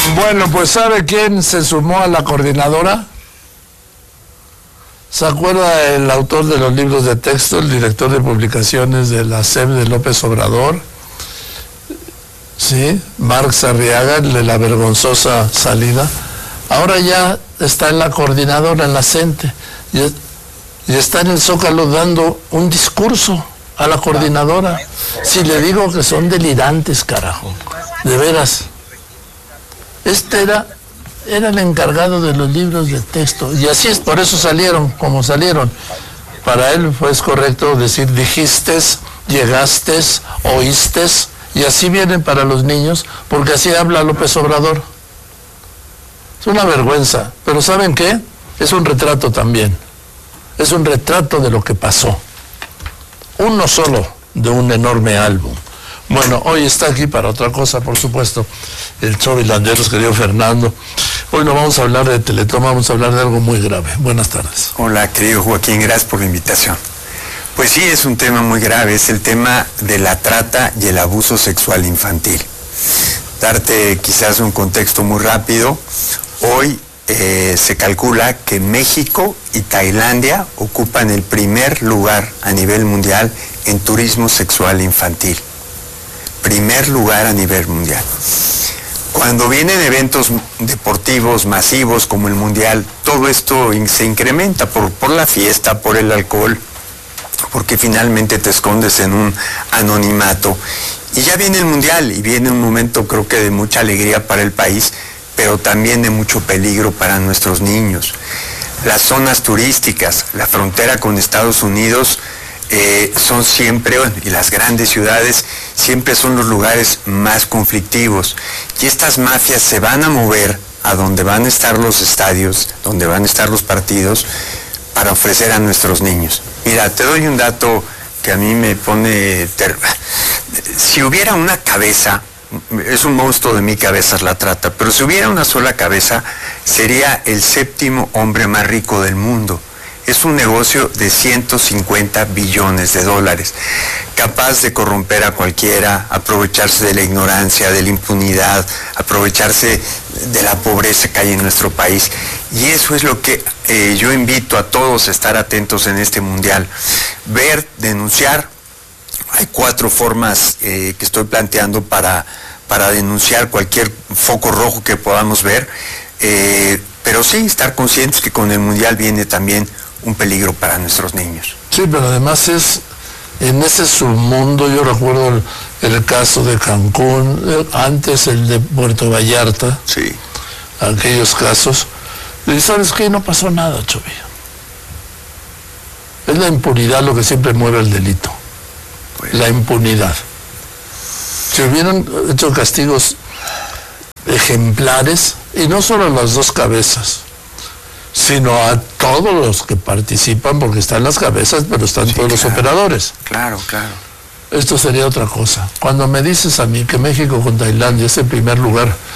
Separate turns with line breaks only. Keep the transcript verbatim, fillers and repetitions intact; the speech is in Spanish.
Bueno, pues ¿sabe quién se sumó a la coordinadora? ¿Se acuerda el autor de los libros de texto, el director de publicaciones de la S E P de López Obrador? Sí, Marx Arriaga, de la vergonzosa salida. Ahora ya está en la coordinadora, en la CENTE, y, y está en el Zócalo dando un discurso a la coordinadora. Si le digo que son delirantes, carajo, de veras. Este era, era el encargado de los libros de texto, y así es, por eso salieron como salieron. Para él fue correcto decir dijistes, llegastes, oístes, y así vienen para los niños, porque así habla López Obrador. Es una vergüenza, pero ¿saben qué? Es un retrato también. Es un retrato de lo que pasó. Uno solo de un enorme álbum. Bueno, hoy está aquí para otra cosa, por supuesto, el Chovilanderos, querido Fernando. Hoy no vamos a hablar de Teletón, vamos a hablar de algo muy grave. Buenas tardes.
Hola, querido Joaquín, gracias por la invitación. Pues sí, es un tema muy grave, es el tema de la trata y el abuso sexual infantil. Darte quizás un contexto muy rápido. Hoy eh, se calcula que México y Tailandia ocupan el primer lugar a nivel mundial en turismo sexual infantil. Primer lugar a nivel mundial. Cuando vienen eventos deportivos masivos como el Mundial, todo esto se incrementa por, por la fiesta, por el alcohol, porque finalmente te escondes en un anonimato. Y ya viene el Mundial y viene un momento creo que de mucha alegría para el país, pero también de mucho peligro para nuestros niños. Las zonas turísticas, la frontera con Estados Unidos, eh, son siempre, y las grandes ciudades, siempre son los lugares más conflictivos. Y estas mafias se van a mover a donde van a estar los estadios, donde van a estar los partidos, para ofrecer a nuestros niños. Mira, te doy un dato que a mí me pone... Ter... Si hubiera una cabeza, es un monstruo de mi cabeza la trata, pero si hubiera una sola cabeza, sería el séptimo hombre más rico del mundo. Es un negocio de ciento cincuenta billones de dólares, capaz de corromper a cualquiera, aprovecharse de la ignorancia, de la impunidad, aprovecharse de la pobreza que hay en nuestro país. Y eso es lo que eh, yo invito a todos a estar atentos en este mundial. Ver, denunciar. Hay cuatro formas eh, que estoy planteando para, para denunciar cualquier foco rojo que podamos ver. Eh, pero sí, estar conscientes que con el mundial viene también un peligro para nuestros niños.
Sí, pero además es en ese submundo. Yo recuerdo el, el caso de Cancún, antes el de Puerto Vallarta,
sí,
aquellos casos, y ¿sabes qué? No pasó nada, Chovi. Es la impunidad lo que siempre mueve el delito, pues, la impunidad. Si hubieran hecho castigos ejemplares, y no solo a las dos cabezas, sino a todos los que participan, porque están las cabezas, pero están sí, todos claro, los operadores.
Claro, claro.
Esto sería otra cosa. Cuando me dices a mí que México con Tailandia es el primer lugar